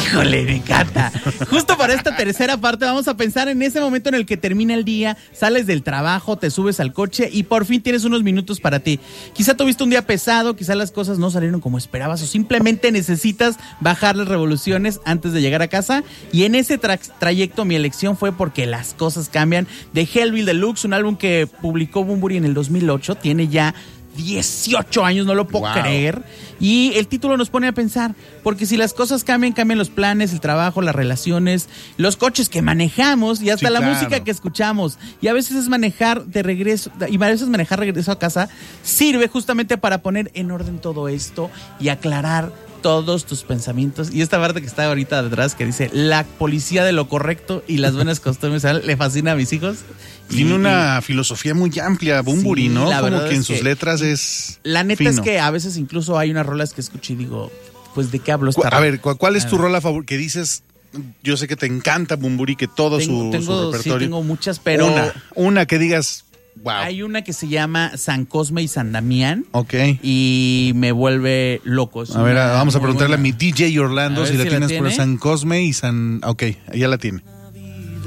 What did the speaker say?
Híjole, me encanta. Justo para esta tercera parte vamos a pensar en ese momento en el que termina el día, sales del trabajo, te subes al coche y por fin tienes unos minutos para ti. Quizá tuviste un día pesado, quizá las cosas no salieron como esperabas o simplemente necesitas bajar las revoluciones antes de llegar a casa. Y en ese trayecto mi elección fue Porque las cosas cambian, de Hellbilly Deluxe, un álbum que publicó Bunbury en el 2008, tiene ya 18 años, no lo puedo creer. Y el título nos pone a pensar, porque si las cosas cambian, cambian los planes, el trabajo, las relaciones, los coches que manejamos y hasta la música que escuchamos. Y a veces es manejar de regreso, y a veces manejar regreso a casa sirve justamente para poner en orden todo esto y aclarar todos tus pensamientos. Y esta parte que está ahorita detrás que dice la policía de lo correcto y las buenas costumbres le fascina a mis hijos. Tiene una filosofía muy amplia, Bunbury, sí, ¿no? Como que en sus letras es la neta fino. Es que a veces incluso hay unas rolas que escucho y digo, pues ¿de qué hablo esta A ver, ¿cuál es tu rola favorita? Que dices, yo sé que te encanta Bunbury, que todo su repertorio. Sí, tengo muchas, pero una que digas, wow. Hay una que se llama San Cosme y San Damián. Ok. Y me vuelve loco. A ver, vamos a preguntarle a mi DJ Orlando si la tienes por San Cosme y San... Ok, ya la tiene.